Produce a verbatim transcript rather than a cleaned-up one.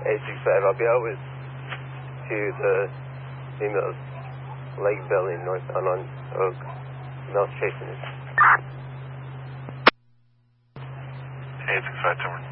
eight six five, I'll be out with to the female's leg belly northbound on Oak. Male's chasing it. eight six five, Timber.